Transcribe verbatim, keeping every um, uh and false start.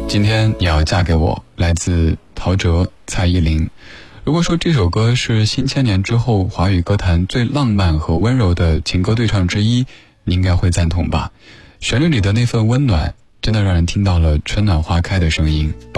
今天你要嫁给我，来自陶喆、蔡依林。如果说这首歌是新千年之后华语歌坛最浪漫和温柔的情歌对唱之一，你应该会赞同吧。旋律里的那份温暖，真的让人听到了春暖花开的声音。